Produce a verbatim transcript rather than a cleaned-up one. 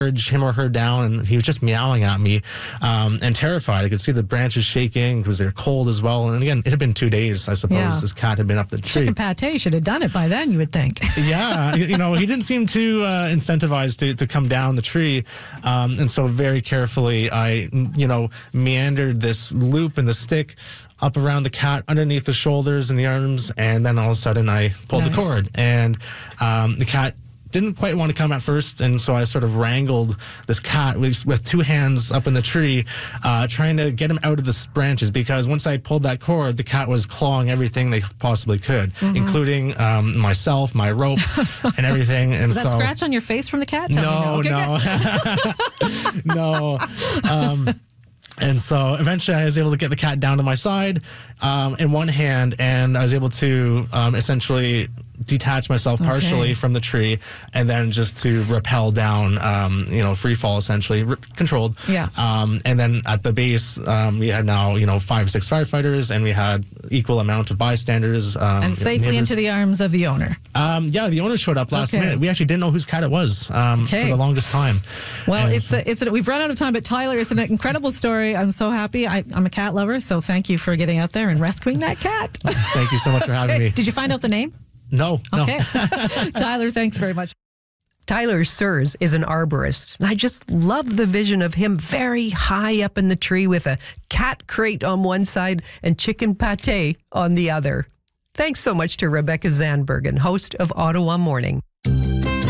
him or her down, and he was just meowing at me um, and terrified. I could see the branches shaking because they're cold as well. And again, it had been two days, I suppose. Yeah. This cat had been up the tree. Chicken pate should have done it by then, you would think. Yeah, you know, he didn't seem too uh, incentivized to, to come down the tree. Um, and so very carefully, I, you know, meandered this loop in the stick up around the cat, underneath the shoulders and the arms, and then all of a sudden I pulled Nice. the cord. And um, the cat didn't quite want to come at first, and so I sort of wrangled this cat with, with two hands up in the tree, uh, trying to get him out of the branches, because once I pulled that cord, the cat was clawing everything they possibly could, mm-hmm. including um, myself, my rope, and everything. And Was that so, scratch on your face from the cat? Tell no, me no. Okay, no, no. Um, And so eventually I was able to get the cat down to my side um, in one hand, and I was able to um, essentially detach myself partially Okay. from the tree, and then just to rappel down, um, you know, free fall essentially, r- controlled. Yeah. Um, and then at the base, um, we had now, you know, five, six firefighters, and we had equal amount of bystanders. Um, And safely neighbors. into the arms of the owner. Um, yeah, the owner showed up last Okay. minute. We actually didn't know whose cat it was um, Okay. for the longest time. Well, And it's so- a, it's a, we've run out of time, but Tyler, it's an incredible story. I'm so happy. I, I'm a cat lover, so thank you for getting out there and rescuing that cat. Thank you so much for having Okay. me. Did you find out the name? No, no. Okay. Tyler, thanks very much. Tyler Sears is an arborist, and I just love the vision of him very high up in the tree with a cat crate on one side and chicken pate on the other. Thanks so much to Rebecca Zandbergen, host of Ottawa Morning.